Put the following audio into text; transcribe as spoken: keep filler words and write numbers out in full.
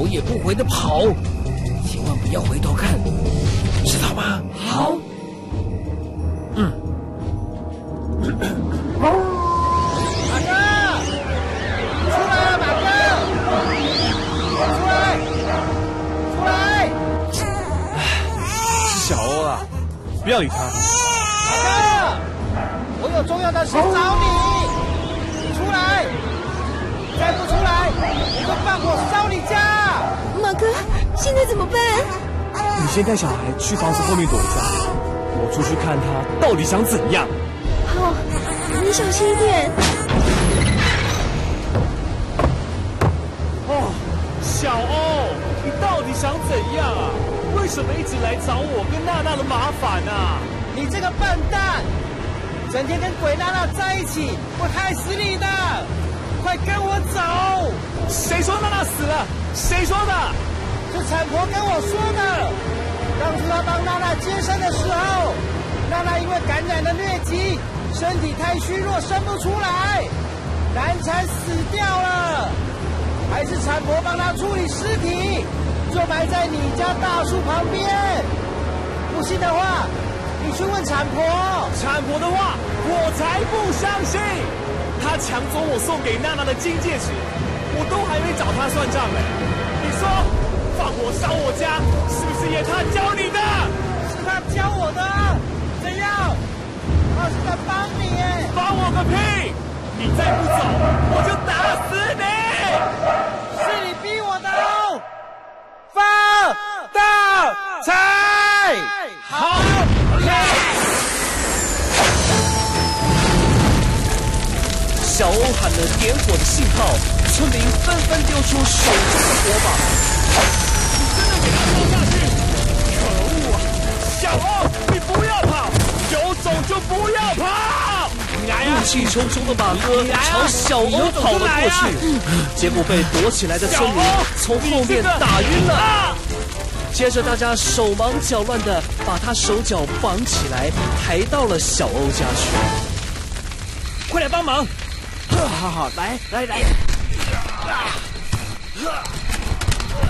头也不回的跑，千万不要回头看，知道吗？ 好。 嗯。 马哥，出来了，马哥，出来，出来！ 是小欧啊，不要理他。 马哥，我有重要的事找你，你出来！再不出来，我就放火烧你家！ 马哥，现在怎么办？ 你先带小孩去房子后面躲一下，我出去看他到底想怎样。 好，你小心一点。 哦，小欧，你到底想怎样啊？为什么一直来找我跟娜娜的麻烦啊？ 你这个笨蛋，整天跟鬼娜娜在一起，会害死你的！快跟我走！ 谁说娜娜死了？谁说的？ 是产婆跟我说的。当初她帮娜娜接生的时候，娜娜因为感染了疟疾，身体太虚弱，生不出来，难产死掉了。还是产婆帮她处理尸体，就埋在你家大树旁边。不信的话，你去问产婆。 产婆的话，我才不相信。他抢走我送给娜娜的金戒指，我都还没找他算账呢。你说放火烧我家，是不是也他教你的？ 是他教我的。怎样？他是在帮你耶。 帮我个屁！你再不走，我就打死你！ 是你逼我的哦！发大财！好。 小欧喊了点火的信号，村民纷纷丢出手中的火把。 你真的给他烧下去？可恶啊！小欧，你不要跑，有种就不要跑！ 怒气冲冲的马哥朝小欧跑了过去，结果被躲起来的村民从后面打晕了。接着大家手忙脚乱的把他手脚绑起来，抬到了小欧家去。快来帮忙！ 好好好，来来来！